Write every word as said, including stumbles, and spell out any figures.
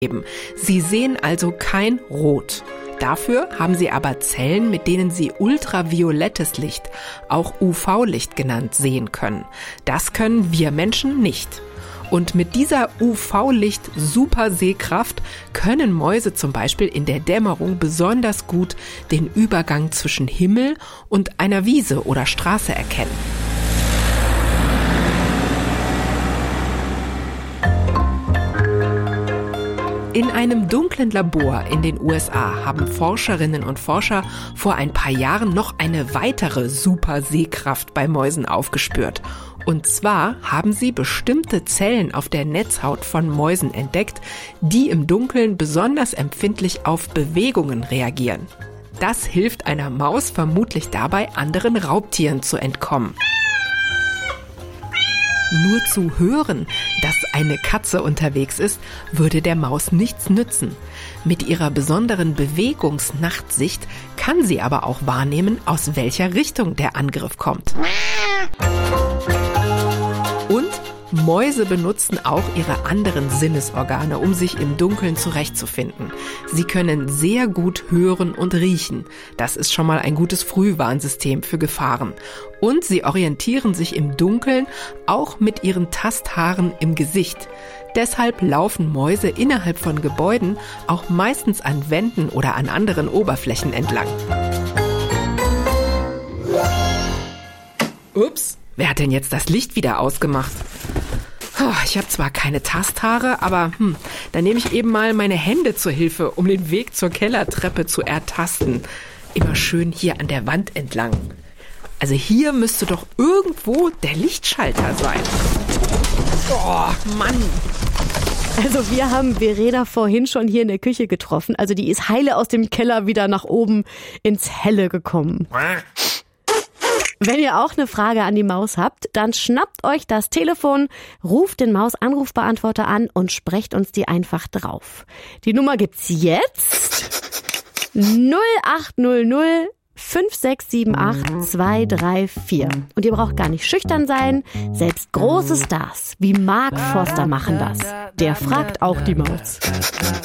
Sie sehen also kein Rot. Dafür haben sie aber Zellen, mit denen sie ultraviolettes Licht, auch U V-Licht genannt, sehen können. Das können wir Menschen nicht. Und mit dieser U V-Licht-Supersehkraft können Mäuse zum Beispiel in der Dämmerung besonders gut den Übergang zwischen Himmel und einer Wiese oder Straße erkennen. In einem dunklen Labor in den U S A haben Forscherinnen und Forscher vor ein paar Jahren noch eine weitere Supersehkraft bei Mäusen aufgespürt. Und zwar haben sie bestimmte Zellen auf der Netzhaut von Mäusen entdeckt, die im Dunkeln besonders empfindlich auf Bewegungen reagieren. Das hilft einer Maus vermutlich dabei, anderen Raubtieren zu entkommen. Nur zu hören, dass eine Katze unterwegs ist, würde der Maus nichts nützen. Mit ihrer besonderen Bewegungsnachtsicht kann sie aber auch wahrnehmen, aus welcher Richtung der Angriff kommt. Und Mäuse benutzen auch ihre anderen Sinnesorgane, um sich im Dunkeln zurechtzufinden. Sie können sehr gut hören und riechen. Das ist schon mal ein gutes Frühwarnsystem für Gefahren. Und sie orientieren sich im Dunkeln auch mit ihren Tasthaaren im Gesicht. Deshalb laufen Mäuse innerhalb von Gebäuden auch meistens an Wänden oder an anderen Oberflächen entlang. Ups, wer hat denn jetzt das Licht wieder ausgemacht? Ich habe zwar keine Tasthaare, aber hm, dann nehme ich eben mal meine Hände zur Hilfe, um den Weg zur Kellertreppe zu ertasten. Immer schön hier an der Wand entlang. Also hier müsste doch irgendwo der Lichtschalter sein. Oh, Mann. Also wir haben Verena vorhin schon hier in der Küche getroffen. Also die ist heile aus dem Keller wieder nach oben ins Helle gekommen. Wenn ihr auch eine Frage an die Maus habt, dann schnappt euch das Telefon, ruft den Maus-Anrufbeantworter an und sprecht uns die einfach drauf. Die Nummer gibt's jetzt null acht null null fünf sechs sieben acht zwei drei vier. Und ihr braucht gar nicht schüchtern sein, selbst große Stars wie Mark Forster machen das. Der fragt auch die Maus.